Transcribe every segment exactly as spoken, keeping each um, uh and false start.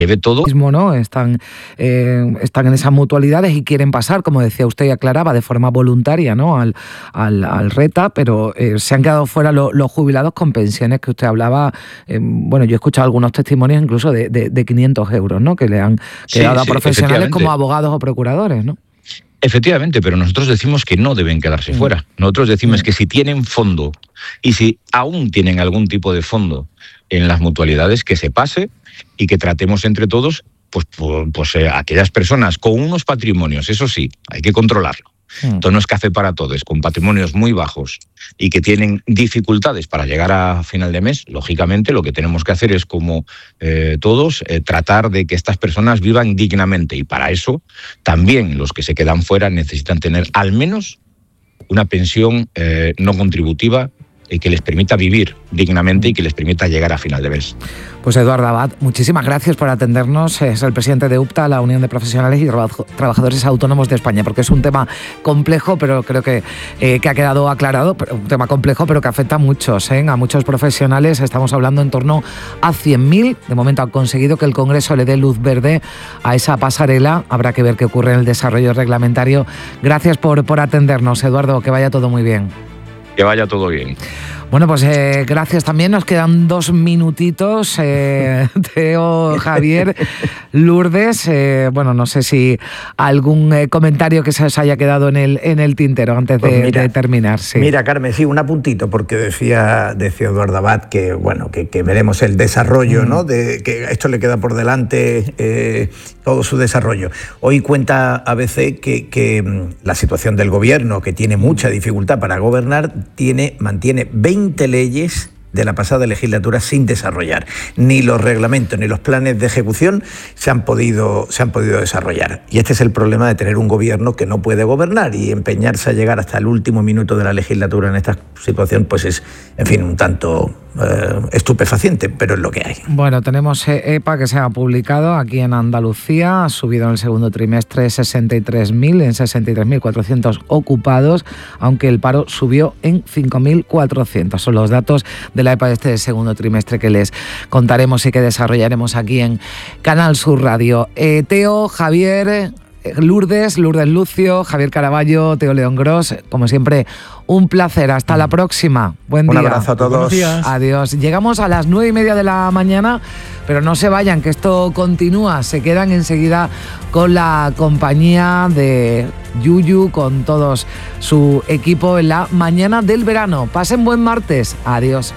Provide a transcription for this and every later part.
lleve todo. ¿no? Están, eh, están en esas mutualidades y quieren pasar, como decía usted y aclaraba, de forma voluntaria, ¿no? al, al, al RETA, pero eh, se han quedado fuera lo, los jubilados con pensiones que usted hablaba. Eh, bueno, yo he escuchado algunos testimonios incluso de, de, de quinientos euros, ¿no? Que le han quedado sí, a sí, profesionales como abogados o procuradores, ¿no? Efectivamente, pero nosotros decimos que no deben quedarse mm. fuera. Nosotros decimos mm. que si tienen fondo y si aún tienen algún tipo de fondo en las mutualidades, que se pase y que tratemos entre todos pues, pues, pues eh, aquellas personas con unos patrimonios, eso sí, hay que controlarlo. Mm. Esto no es café para todos, con patrimonios muy bajos y que tienen dificultades para llegar a final de mes. Lógicamente, lo que tenemos que hacer es, como eh, todos, eh, tratar de que estas personas vivan dignamente, y para eso también los que se quedan fuera necesitan tener al menos una pensión eh, no contributiva y que les permita vivir dignamente y que les permita llegar a final de mes. Pues Eduardo Abad, muchísimas gracias por atendernos. Es el presidente de UPTA, la Unión de Profesionales y Trabajadores Autónomos de España, porque es un tema complejo, pero creo que, eh, que ha quedado aclarado, pero un tema complejo, pero que afecta a muchos, ¿eh? a muchos profesionales. Estamos hablando en torno a cien mil. De momento han conseguido que el Congreso le dé luz verde a esa pasarela. Habrá que ver qué ocurre en el desarrollo reglamentario. Gracias por, por atendernos, Eduardo, que vaya todo muy bien. Que vaya todo bien. Bueno, pues eh, gracias también. Nos quedan dos minutitos. Eh, Teo, Javier, Lourdes. Eh, bueno, no sé si algún eh, comentario que se os haya quedado en el, en el tintero antes de, pues mira, de terminar. Sí. Mira, Carmen, sí, un apuntito, porque decía, decía Eduardo Abad que, bueno, que, que veremos el desarrollo, mm. ¿no? De, que esto le queda por delante eh, todo su desarrollo. Hoy cuenta A B C que, que la situación del gobierno, que tiene mucha dificultad para gobernar, tiene, mantiene veinte leyes de la pasada legislatura sin desarrollar. Ni los reglamentos ni los planes de ejecución se han podido, se han podido desarrollar. Y este es el problema de tener un gobierno que no puede gobernar, y empeñarse a llegar hasta el último minuto de la legislatura en esta situación, pues es, en fin, un tanto eh, estupefaciente, pero es lo que hay. Bueno, tenemos E P A que se ha publicado aquí en Andalucía, ha subido en el segundo trimestre sesenta y tres mil, en sesenta y tres mil cuatrocientos ocupados, aunque el paro subió en cinco mil cuatrocientos. Son los datos de la E P A de este segundo trimestre que les contaremos y que desarrollaremos aquí en Canal Sur Radio. Eh, Teo, Javier, Lourdes, Lourdes Lucio, Javier Caraballo, Teo León Gros, como siempre, un placer. Hasta la próxima. Buen día. Un abrazo a todos. Adiós. Llegamos a las nueve y media de la mañana, pero no se vayan, que esto continúa. Se quedan enseguida con la compañía de Yuyu, con todos su equipo en la mañana del verano. Pasen buen martes. Adiós.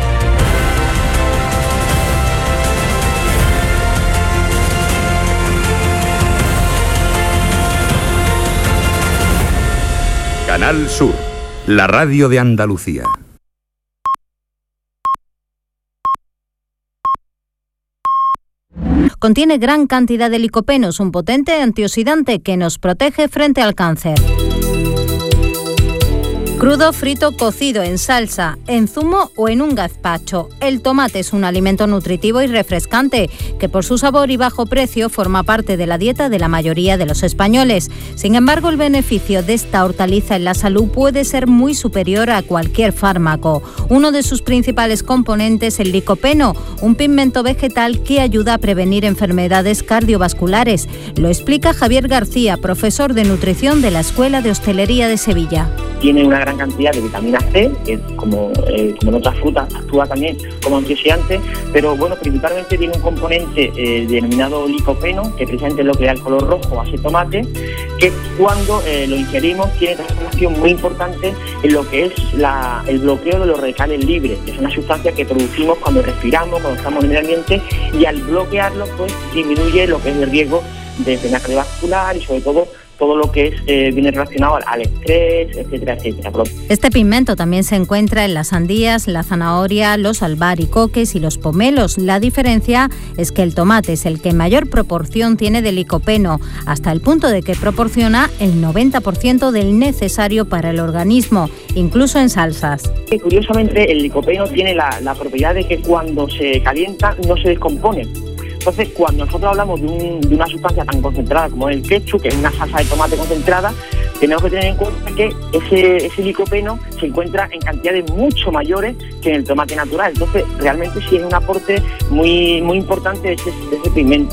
Canal Sur, la radio de Andalucía. Contiene gran cantidad de licopenos, un potente antioxidante que nos protege frente al cáncer. Crudo, frito, cocido, en salsa, en zumo o en un gazpacho. El tomate es un alimento nutritivo y refrescante que por su sabor y bajo precio forma parte de la dieta de la mayoría de los españoles. Sin embargo, el beneficio de esta hortaliza en la salud puede ser muy superior a cualquier fármaco. Uno de sus principales componentes es el licopeno, un pigmento vegetal que ayuda a prevenir enfermedades cardiovasculares. Lo explica Javier García, profesor de nutrición de la Escuela de Hostelería de Sevilla. Tiene una gran cantidad de vitamina C, que como, eh, como en otras frutas actúa también como antioxidante, pero bueno, principalmente tiene un componente eh, denominado licopeno, que precisamente es lo que da el color rojo a ese tomate, que cuando eh, lo ingerimos tiene una acción muy importante en lo que es la, el bloqueo de los radicales libres, que es una sustancia que producimos cuando respiramos, cuando estamos en el ambiente, y al bloquearlo pues disminuye lo que es el riesgo de enfermedad cardiovascular y sobre todo todo lo que es eh, viene relacionado al, al estrés, etcétera, etcétera. Este pigmento también se encuentra en las sandías, la zanahoria, los albaricoques y los pomelos. La diferencia es que el tomate es el que mayor proporción tiene de licopeno, hasta el punto de que proporciona el noventa por ciento del necesario para el organismo, incluso en salsas. Y curiosamente, el licopeno tiene la, la propiedad de que cuando se calienta no se descompone. Entonces, cuando nosotros hablamos de, un, de una sustancia tan concentrada como el ketchup, que es una salsa de tomate concentrada, tenemos que tener en cuenta que ese, ese licopeno se encuentra en cantidades mucho mayores que en el tomate natural. Entonces, realmente sí es un aporte muy, muy importante de ese, de ese pigmento.